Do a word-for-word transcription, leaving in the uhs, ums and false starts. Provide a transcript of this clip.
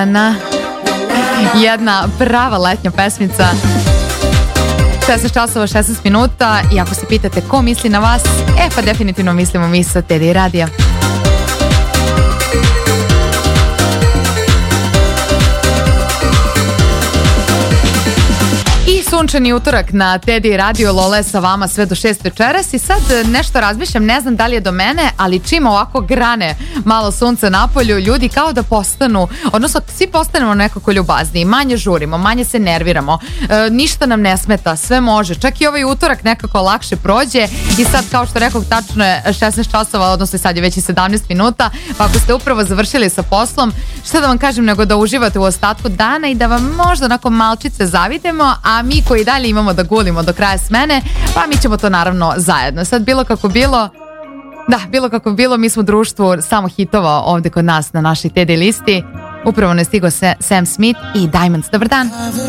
Na jedna prava letnja pesmica. šesnaest časova šesnaest minuta i ako se pitate ko misli na vas, e pa definitivno mislimo mi sa Teddy radija. I sunčani utorak na Teddy radio, Lola je sa vama sve do šest večeras i sad nešto razmišljam, ne znam da li je do mene, ali čim ovako grane malo sunce napolju, ljudi kao da postanu, odnosno svi postanemo nekako ljubazniji, manje žurimo, manje se nerviramo, e, ništa nam ne smeta, sve može, čak i ovaj utorak nekako lakše prođe i sad kao što rekao tačno je šesnaest časova, odnosno sad je već i sedamnaest minuta, pa ako ste upravo završili sa poslom, šta da vam kažem nego da uživate u ostatku dana i da vam možda onako malčice zavidemo, a mi koji dalje imamo da gulimo do kraja smene, pa mi ćemo to naravno zajedno. Sad bilo kako bilo, da, bilo kako bilo, mi smo društvu samo hitova ovde kod nas na našoj Teddy listi. Upravo ne stigo Sam Smith i Diamonds. Dobar dan.